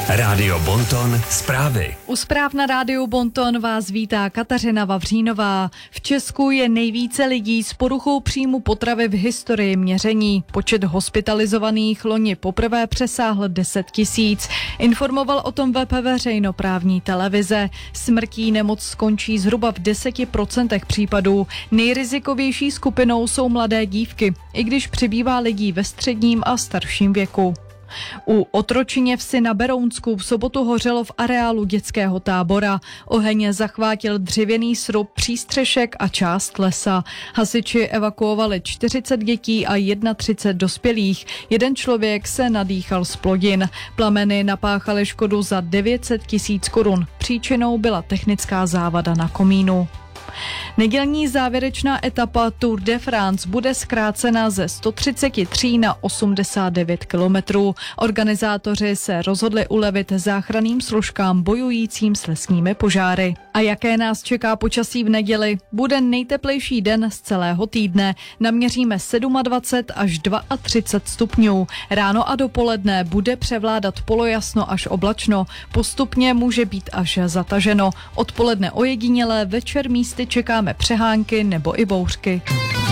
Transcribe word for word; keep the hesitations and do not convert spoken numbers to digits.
Rádio Bonton zprávy. U zpráv na Rádiu Bonton vás vítá Kateřina Vavřínová. V Česku je nejvíce lidí s poruchou příjmu potravy v historii měření. Počet hospitalizovaných loni poprvé přesáhl deset tisíc. Informoval o tom web veřejnoprávní televize. Smrtí nemoc skončí zhruba v deseti procentech případů. Nejrizikovější skupinou jsou mladé dívky, i když přibývá lidí ve středním a starším věku. U Otročině vsi na Berounsku v sobotu hořelo v areálu dětského tábora. Oheň zachvátil dřevěný srub, přístřešek a část lesa. Hasiči evakuovali čtyřicet dětí a třicet jedna dospělých. Jeden člověk se nadýchal z plodin. Plameny napáchaly škodu za devět set tisíc korun. Příčinou byla technická závada na komínu. Nedělní závěrečná etapa Tour de France bude zkrácena ze sto třicet tři na osmdesát devět kilometrů. Organizátoři se rozhodli ulevit záchranným složkám bojujícím s lesními požáry. A jaké nás čeká počasí v neděli? Bude nejteplejší den z celého týdne. Naměříme dvacet sedm až třicet dva stupňů. Ráno a dopoledne bude převládat polojasno až oblačno. Postupně může být až zataženo. Odpoledne ojedinělé, večer místy čekáme přehánky nebo i bouřky.